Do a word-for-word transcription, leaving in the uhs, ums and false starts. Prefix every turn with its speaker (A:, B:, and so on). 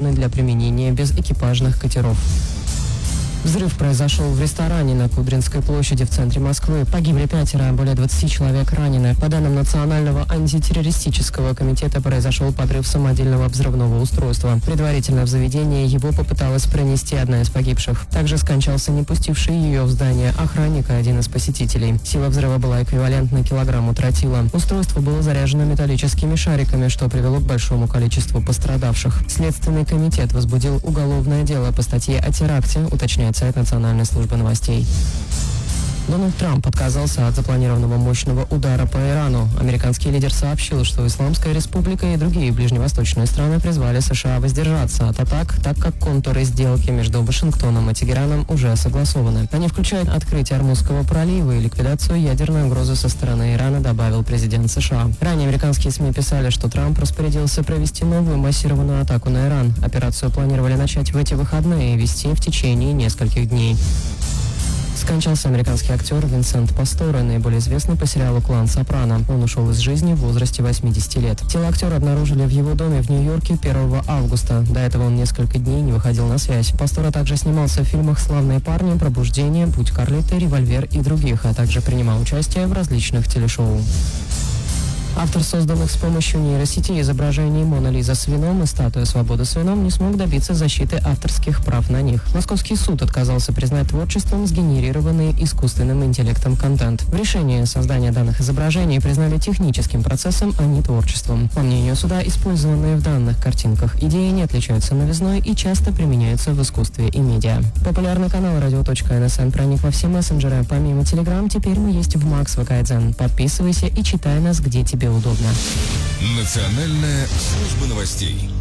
A: пригодны для применения без экипажных катеров. Взрыв произошел в ресторане на Кудринской площади в центре Москвы. Погибли пятеро, более двадцати человек ранены. По данным Национального антитеррористического комитета, произошел подрыв самодельного взрывного устройства. Предварительно в заведение его попыталась пронести одна из погибших. Также скончался не пустивший ее в здание охранник и один из посетителей. Сила взрыва была эквивалентна килограмму тротила. Устройство было заряжено металлическими шариками, что привело к большому количеству пострадавших. Следственный комитет возбудил уголовное дело по статье о теракте, уточняет сайт Национальной службы новостей. Дональд Трамп отказался от запланированного мощного удара по Ирану. Американский лидер сообщил, что Исламская республика и другие ближневосточные страны призвали США воздержаться от атак, так как контуры сделки между Вашингтоном и Тегераном уже согласованы. Они включают открытие Ормузского пролива и ликвидацию ядерной угрозы со стороны Ирана, добавил президент США. Ранее американские СМИ писали, что Трамп распорядился провести новую массированную атаку на Иран. Операцию планировали начать в эти выходные и вести в течение нескольких дней. Скончался американский актер Винсент Пасторе, наиболее известный по сериалу «Клан Сопрано». Он ушел из жизни в возрасте восьмидесяти лет. Тело актера обнаружили в его доме в Нью-Йорке первого августа. До этого он несколько дней не выходил на связь. Пасторе также снимался в фильмах «Славные парни», «Пробуждение», «Путь Карлиты», «Револьвер» и других, а также принимал участие в различных телешоу. Автор созданных с помощью нейросети изображений «Мона Лиза» с вином и статуя «Свобода с вином» не смог добиться защиты авторских прав на них. Московский суд отказался признать творчеством сгенерированный искусственным интеллектом контент. В решении создания данных изображений признали техническим процессом, а не творчеством. По мнению суда, использованные в данных картинках идеи не отличаются новизной и часто применяются в искусстве и медиа. Популярный канал радио.нсн проник во все мессенджеры. Помимо Telegram, теперь мы есть в Макс ВК-Дзен. Подписывайся и читай нас, где тебе удобно.
B: Национальная служба новостей.